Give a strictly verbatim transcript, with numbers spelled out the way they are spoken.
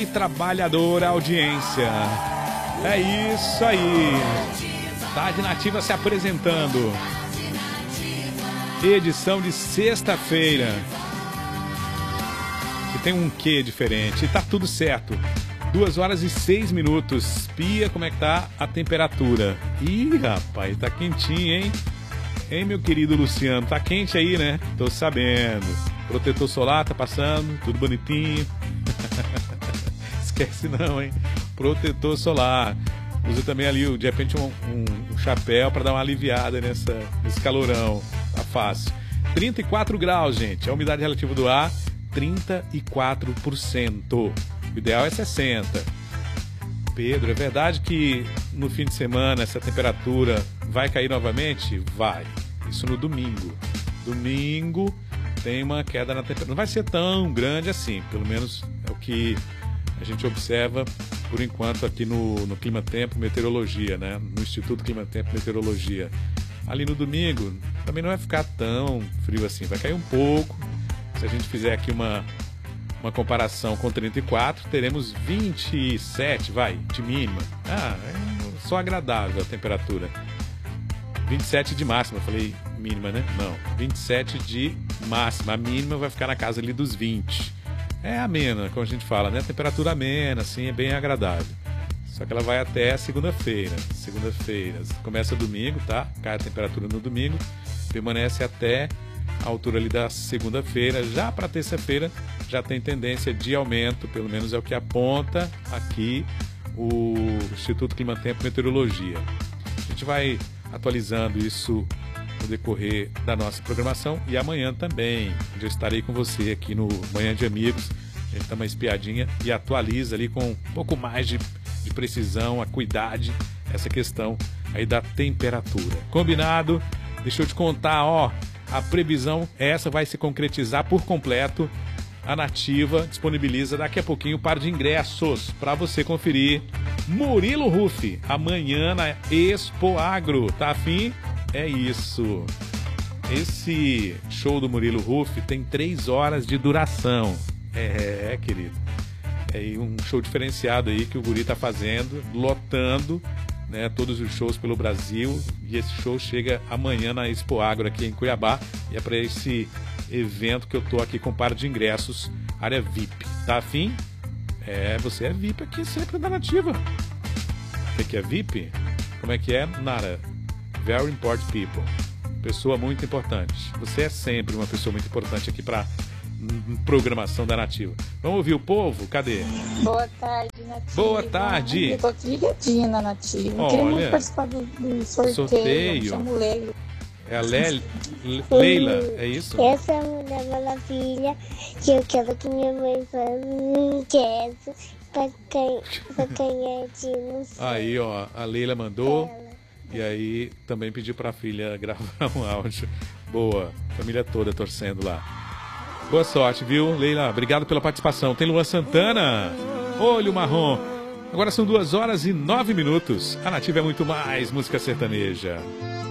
E trabalhadora audiência. É isso aí. Tarde Nativa se apresentando. Edição de sexta-feira. E tem um quê diferente. E tá tudo certo. Duas horas e seis minutos. Pia, como é que tá a temperatura? Ih, rapaz, tá quentinho, hein? Hein, meu querido Luciano? Tá quente aí, né? Tô sabendo. Protetor solar tá passando, tudo bonitinho. Esquece não, hein? Protetor solar. Usa também ali, de repente, um, um, um chapéu para dar uma aliviada nessa, nesse calorão. Tá fácil. trinta e quatro graus, gente. A umidade relativa do ar, trinta e quatro por cento. O ideal é sessenta por cento. Pedro, é verdade que no fim de semana essa temperatura vai cair novamente? Vai. Isso no domingo. Domingo tem uma queda na temperatura. Não vai ser tão grande assim, pelo menos é o que a gente observa por enquanto aqui no, no Clima Tempo Meteorologia, né? No Instituto Clima Tempo Meteorologia. Ali no domingo também não vai ficar tão frio assim, vai cair um pouco. Se a gente fizer aqui uma, uma comparação com trinta e quatro, teremos vinte e sete, vai, de mínima. Ah, é só agradável a temperatura. vinte e sete de máxima, eu falei mínima, né? Não, vinte e sete de máxima. A mínima vai ficar na casa ali dos vinte. É amena, como a gente fala, né? Temperatura amena, assim, é bem agradável. Só que ela vai até segunda-feira. Segunda-feira. Começa domingo, tá? Cai a temperatura no domingo. Permanece até a altura ali da segunda-feira. Já para terça-feira já tem tendência de aumento, pelo menos é o que aponta aqui o Instituto Clima Tempo Meteorologia. A gente vai atualizando isso no decorrer da nossa programação e amanhã também, onde eu estarei com você aqui no Manhã de Amigos. A gente dá uma espiadinha e atualiza ali com um pouco mais de, de precisão, acuidade, essa questão aí da temperatura. Combinado? Deixa eu te contar, ó, a previsão essa vai se concretizar por completo. A Nativa disponibiliza daqui a pouquinho um par de ingressos para você conferir Murilo Huff amanhã na Expo Agro. Tá afim? É isso. Esse show do Murilo Huff tem três horas de duração. É, querido. É um show diferenciado aí que o guri tá fazendo, lotando, né, todos os shows pelo Brasil. E esse show chega amanhã na Expo Agro aqui em Cuiabá. E é para esse evento que eu tô aqui com um par de ingressos, área V I P. Tá afim? É, você é V I P aqui sempre da Nativa. Você que é V I P? Como é que é, Nara? Very important people. Pessoa muito importante. Você é sempre uma pessoa muito importante aqui para programação da Nativa. Vamos ouvir o povo? Cadê? Boa tarde, Nativa. Boa tarde. Eu tô aqui ligadinha na Nativa. Olha, queria muito participar do, do sorteio. sorteio. Chamo Leila. É a Le... Le... Leila, é isso? Essa é a Mulher Maravilha que eu quero que minha mãe faça um quero pra, can... pra ganhar de não sei. Aí, ó, a Leila mandou. Ela. E aí também pediu para a filha gravar um áudio. Boa, família toda torcendo lá. Boa sorte, viu, Leila? Obrigado pela participação. Tem Luan Santana, Olho Marrom. Agora são duas horas e nove minutos. A Nativa é muito mais música sertaneja.